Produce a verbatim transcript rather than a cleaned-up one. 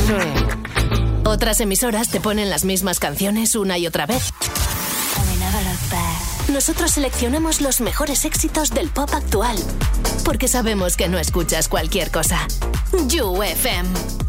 Otras emisoras te ponen las mismas canciones una y otra vez. Nosotros seleccionamos los mejores éxitos del pop actual, porque sabemos que no escuchas cualquier cosa. You F M.